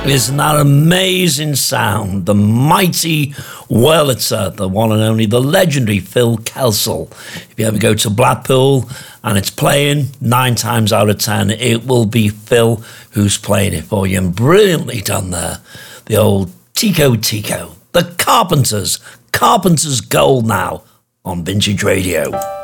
Isn't that amazing sound? The mighty Wurlitzer, the one and only, the legendary Phil Kelsall. If you ever go to Blackpool and it's playing, 9 times out of 10, it will be Phil who's playing it for you. And brilliantly done there. The old Tico Tico. The Carpenters. Carpenters Gold now on Vintage Radio.